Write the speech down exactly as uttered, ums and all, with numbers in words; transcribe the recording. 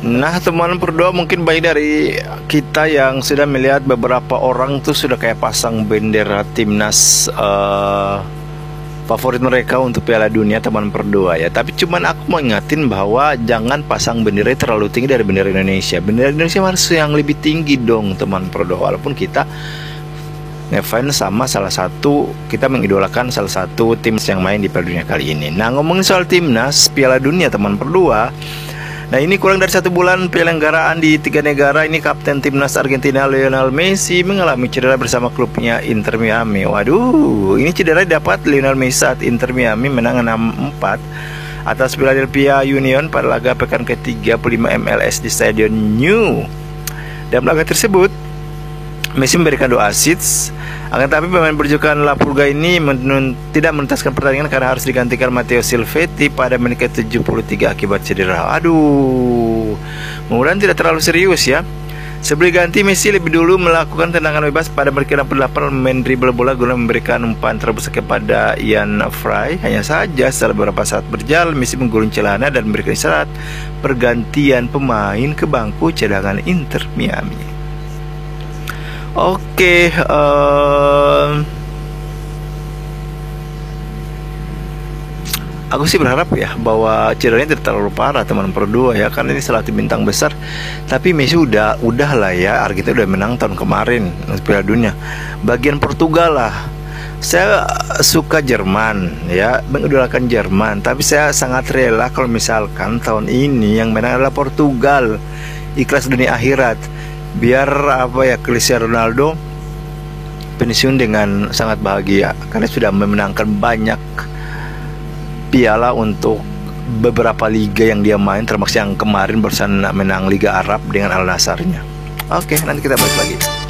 Nah teman berdua, mungkin baik dari kita yang sudah melihat beberapa orang tuh sudah kayak pasang bendera timnas uh, favorit mereka untuk Piala Dunia teman berdua ya. Tapi cuman aku mau ingatin bahwa jangan pasang bendera terlalu tinggi dari bendera Indonesia. Bendera Indonesia harus yang lebih tinggi dong teman berdua. Walaupun kita ngefans sama salah satu, kita mengidolakan salah satu tim yang main di Piala Dunia kali ini. Nah ngomongin soal timnas Piala Dunia teman berdua, nah ini kurang dari satu bulan penyelenggaraan di tiga negara ini, Kapten Timnas Argentina Lionel Messi mengalami cedera bersama klubnya Inter Miami. Waduh, ini cedera dapat Lionel Messi saat Inter Miami menang enam empat atas Philadelphia Union pada laga pekan ke tiga puluh lima M L S di Stadion New. Dalam laga tersebut Messi memberikan dua assist, akan tetapi pemain berjulukan La Pulga ini menun, tidak menuntaskan pertandingan karena harus digantikan Matteo Silvetti pada menit ke tujuh puluh tiga akibat cedera. Aduh, mudah-mudahan tidak terlalu serius ya. Sebelum ganti, Messi lebih dulu melakukan tendangan bebas pada menit ke enam puluh delapan, main dribble bola guna memberikan umpan terbesar kepada Ian Fry. Hanya saja setelah beberapa saat berjalan, Messi menggulung celana dan memberikan isyarat pergantian pemain ke bangku cadangan Inter Miami. Oke, uh, aku sih berharap ya bahwa cederanya tidak terlalu parah teman berdua ya, karena ini salah satu bintang besar. Tapi Messi udah udah lah ya, Argentina udah menang tahun kemarin Piala Dunia. Bagian Portugal lah. Saya suka Jerman ya, mengidolakan Jerman, tapi saya sangat rela kalau misalkan tahun ini yang menang adalah Portugal. Ikhlas dunia akhirat. Biar apa ya, Cristiano Ronaldo pensiun dengan sangat bahagia karena sudah memenangkan banyak piala untuk beberapa liga yang dia main, termasuk yang kemarin barusan menang Liga Arab dengan Al Nassr-nya. Oke, nanti kita balik lagi.